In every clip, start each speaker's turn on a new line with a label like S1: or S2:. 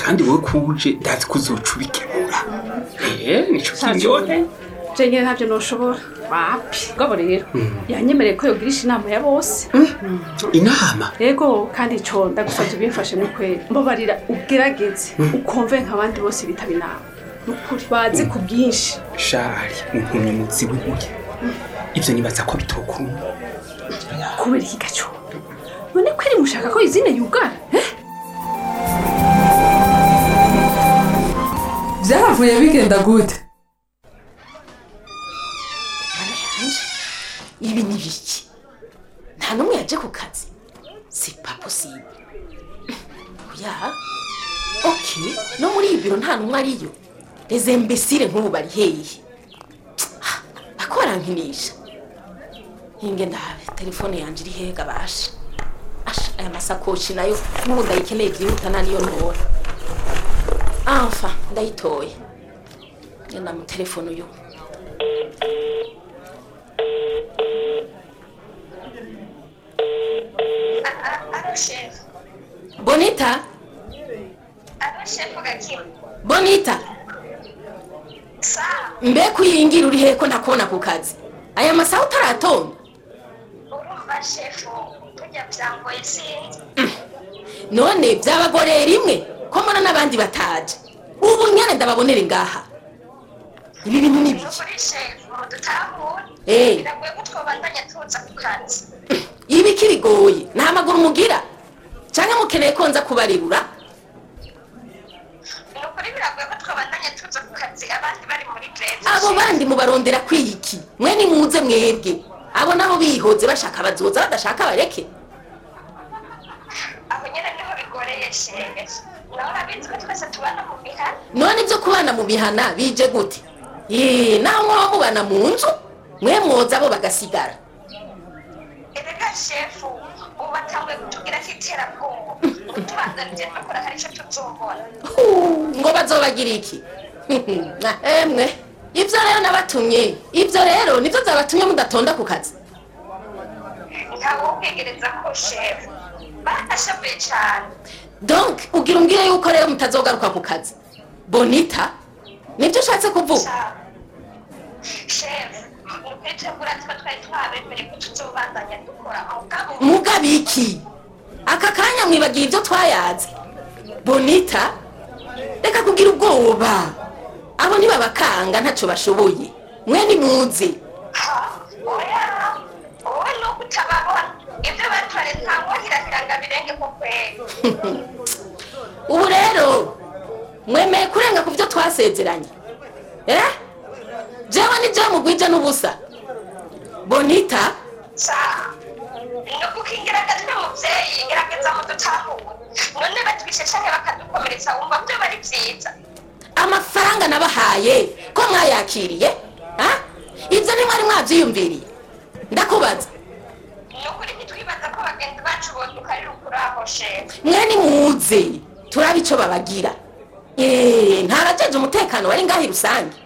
S1: kandi wowe kuje ndazi kuzoca ubikemura nico kinyohe
S2: Jenge ntabyo noshobora wapi ngabo rero yanyemereye ko yogirisha inama ya bose
S1: inama
S2: yego kandi ico ndagusavye bimfashe mu kweli mbabarira ugerageze ukomve nk'abandi bose bitaba inama nukuri bazi ku bwinshi
S1: shari untumye muzi wibuye ivyo nibaza ko bitokunda
S2: kubera iki gaco none kweri mushaka ko izine yugara
S3: Vyavuye bigenda gute?
S4: Ibi ni biki? Nta numwe yaje ku kazi. C'est pas possible. Oya. Okay, no muri ibiro nta numwe ariyo. Les imbéciles nk'ubu bari hehe? Bakorankinisha. Hinge ndabe telefone yanje iri hega basha. Aya masakoshi nayo n'ubu ndayikeneye byihutana niyo ntora. Enfin, ndayitoye. Ngenda mu telefone uyu.
S5: Chef.
S4: Bonita?
S5: Chef Gakim.
S4: Bonita?
S5: Sa.
S4: Mbeku yingira uri heko ndakubona ku kazi. Aya masaha utaratonda.
S5: Urumva chef, tujya byangoye sinzi.
S4: None byabagorera rimwe ko mbona nabandi bataje. Ubu nyane ndababonera ngaha. Ibi bintu ni biki?
S5: Kuri chef, dutahura. Biragoye ko twabandanya tuza ku kazi.
S4: Ibi kirigoye, nta maguru mugira. Canke mukeneye ko nza kubarirura?
S5: Nukuri biragoye ko twabandanya tuza ku kazi abandi bari muri greve.
S4: Abo bandi mubarondera kwiki? Mwe ni muze mwebwe. Abo nabo bihoze bashaka bazoza badashaka bareke.
S5: Aho nyene niho bigoreye chef. Naona bizi ko twese tubana mu bihana.
S4: None byo kubana mu bihana bije gute? Naho mubana mu nzu, mwe mwoza bo bagasigara.
S5: Erega chef, ubatangwe kutugira kiterabwoba. Tubandanije bakora hari cyo tuzobona.
S4: Ngo bazobagira iki? Emwe, ivyo rero nabatumye. Ivyo rero nivyo zabatumye mudatonda ku kazi.
S5: Ntawo kwegereza ko chef. Batashabuye cyane.
S4: Donc, ugira umbwire yuko rero mutazogaruka ku kazi. Bonita, nibyo ushatse kuvuga?
S5: Chef, ukwitegura twari twabemere ko tuzobandanya dukora
S4: mugabiki. Aka kanya mwibagiye ivyo twayaze. Bonita, reka kugira ubwoba. Abo ni babakanga ntaco bashoboye. Mwe ni muze.
S5: Oya, oya no kutababona. Ibyo batware ntango hirakiranga birenge ko kweli.
S4: Ubu rero mwemeye kurenga ku byo twasezeranye. Jewe ni jewe mugwije n'ubusa. Bonita?
S5: Sa. No kukingira gatwe muvyeyi ngerageza mu dutahuwe. None batwisheshanye bakadukomeretsa wumva byo bari vyiza.
S4: Amafaranga nabahaye ko mwayakiriye? Ivyo ni mwari mwavyiyumviriye. Ndakubaza.
S5: Nukuri nitwibaza ko bagenzi bacu bodukarira ukuraho chef.
S4: Mwe ni muze. Turabe ico babagira. Ntarajeje umutekano wari ngahi rusange.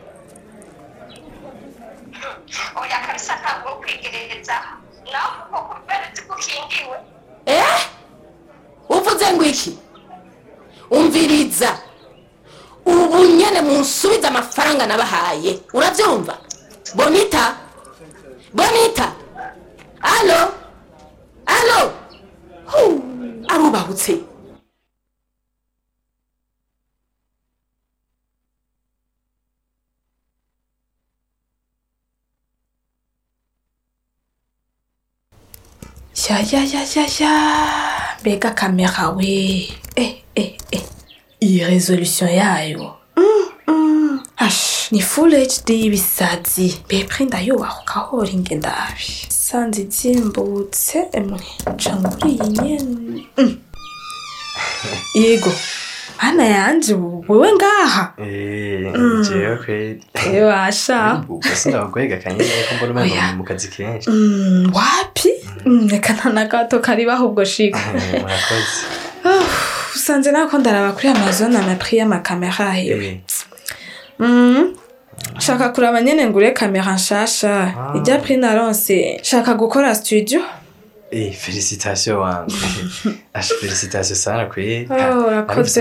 S5: Oya kabisa ntabwo kwigereza. Naho kuko kuberetse kukingiwe.
S4: Uvuze ngo iki? Umviriza. Ubu nyene munsubiza amafaranga nabahaye. Uravyumva? Bonita? Bonita? Allo? Allo? Arubahutse.
S6: Ya. Bega kamera we. Iyi resolution yayo. Ni full HD bisazi. Bepre ndayobahuka hori ngendabi. Sanzi zimbutse emwe canguri nyene. Yego. Ana yanje wewe ngaha.
S7: Jewe kweli.
S6: Ewasha.
S7: Ugasanga bagwega kanyene ko mbona mu kazi kenshi.
S6: Wapi? Reka ntana gato karibaho ubwo shika.
S7: Murakoze.
S6: Usanze nako ndaraba kuri Amazon amapri y'amakamera hewe. Shaka kuraba nyene ngure kamera nshasha. Ijya pri naronse. Shaka gukora studio.
S7: Félicitations wangu. Félicitations sana kweli.
S6: Urakoze.